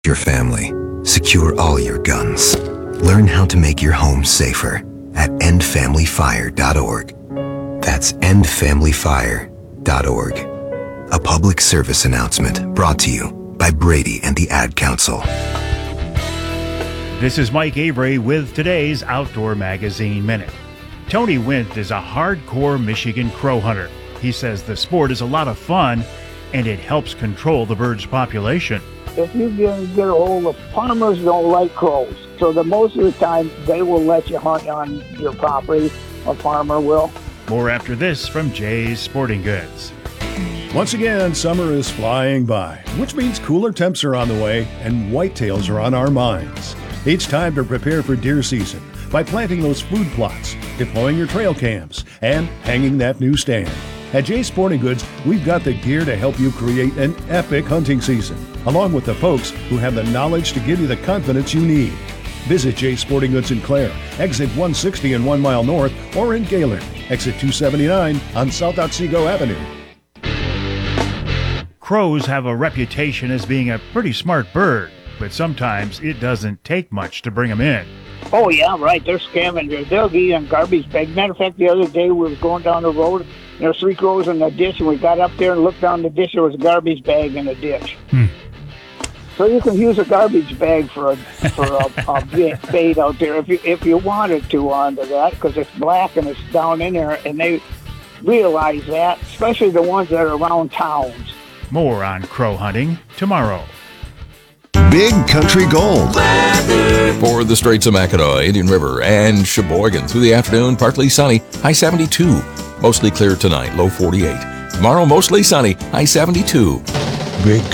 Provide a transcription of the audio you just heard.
your family. Secure all your guns. Learn how to make your home safer at endfamilyfire.org. That's endfamilyfire.org. A public service announcement brought to you by Brady and the Ad Council. This is Mike Avery with today's Outdoor Magazine Minute. Tony Wint is a hardcore Michigan crow hunter. He says the sport is a lot of fun and it helps control the bird's population. If you get a hold of, farmers don't like crows, so the most of the time they will let you hunt on your property. A farmer will. More after this from Jay's Sporting Goods. Once again, summer is flying by, which means cooler temps are on the way and whitetails are on our minds. It's time to prepare for deer season by planting those food plots, deploying your trail cams, and hanging that new stand. At Jay's Sporting Goods, we've got the gear to help you create an epic hunting season, along with the folks who have the knowledge to give you the confidence you need. Visit Jay's Sporting Goods in Clare, exit 160 and 1 mile north, or in Gaylord, exit 279 on South Otsego Avenue. Crows have a reputation as being a pretty smart bird, but sometimes it doesn't take much to bring them in. Oh, yeah, right. They're scavengers. They'll eat in garbage bags. Matter of fact, the other day we were going down the road. There were 3 crows in the ditch, and we got up there and looked down the ditch. There was a garbage bag in the ditch. So you can use a garbage bag for a bait out there if you wanted to onto that, because it's black and it's down in there, and they realize that, especially the ones that are around towns. More on crow hunting tomorrow. Big Country Gold. For the Straits of Mackinac, Indian River, and Sheboygan. Through the afternoon, partly sunny, high 72. Mostly clear tonight, low 48. Tomorrow, mostly sunny, high 72. Big